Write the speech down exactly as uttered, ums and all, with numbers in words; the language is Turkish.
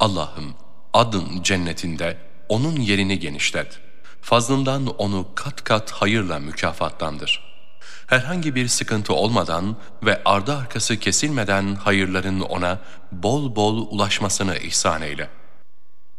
Allah'ım, adın cennetinde onun yerini genişlet. Fazlından onu kat kat hayırla mükafatlandır. Herhangi bir sıkıntı olmadan ve ardı arkası kesilmeden hayırların ona bol bol ulaşmasını ihsan eyle.